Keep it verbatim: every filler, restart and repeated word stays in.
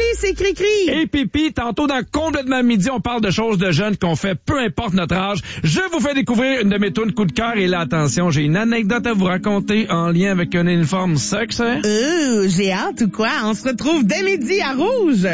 c'est Cricri. Et Pipi, tantôt dans Complètement Midi, on parle de choses de jeunes qu'on fait, peu importe notre âge. Je vous fais découvrir une de mes tunes coup de cœur et là, attention, j'ai une anecdote à vous raconter en lien avec un uniforme sexe. Euh, j'ai hâte ou quoi? On se retrouve dès midi à Rouge.